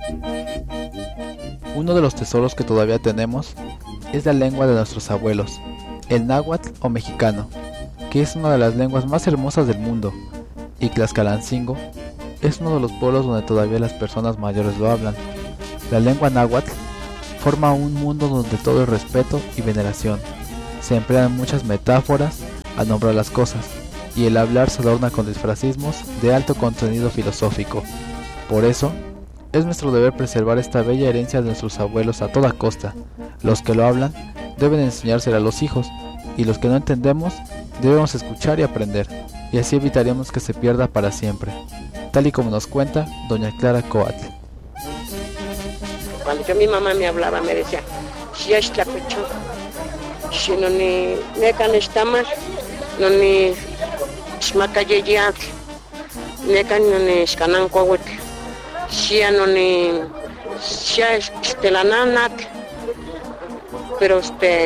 Uno de los tesoros que todavía tenemos es la lengua de nuestros abuelos, el náhuatl o mexicano, que es una de las lenguas más hermosas del mundo, y Tlaxcalancingo es uno de los pueblos donde todavía las personas mayores lo hablan. La lengua náhuatl forma un mundo donde todo es respeto y veneración. Se emplean muchas metáforas al nombrar las cosas, y el hablar se adorna con disfrazismos de alto contenido filosófico. Por eso, es nuestro deber preservar esta bella herencia de nuestros abuelos a toda costa. Los que lo hablan deben enseñársela a los hijos, y los que no entendemos debemos escuchar y aprender, y así evitaremos que se pierda para siempre, tal y como nos cuenta doña Clara Coatl. Cuando mi mamá me hablaba, me decía, si es tlacucho, si no ni necan estamas, no ni smacayeyat, necan no ni escanancoahuet, si no ni si estelananat, pero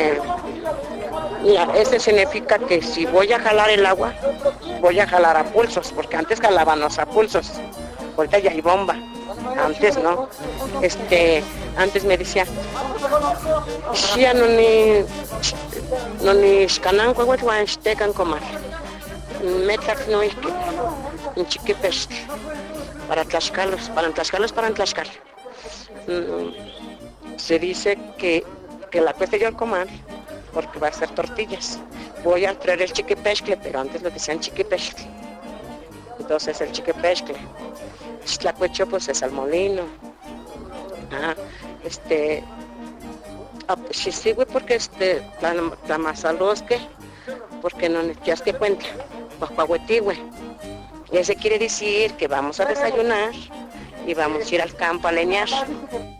mira, significa que si voy a jalar el agua, voy a jalar a pulsos, porque antes jalábamos a pulsos, ahorita ya hay bomba. Antes no, antes me decía, si no ni escananco, guay, estecan comer, metak no es que, en chiquipes, para Tlaxcala. Se dice que la cuesta yo al comer, porque va a ser tortillas. Voy a traer el chiquipescle, pero antes lo decían chiquipescle. Entonces el chiquipescle. Tlacuecho pues es al molino. Si sigue porque la masalosque, porque no necesitas que cuenta, guajuahuetigüe. Y ese quiere decir que vamos a desayunar y vamos a ir al campo a leñar.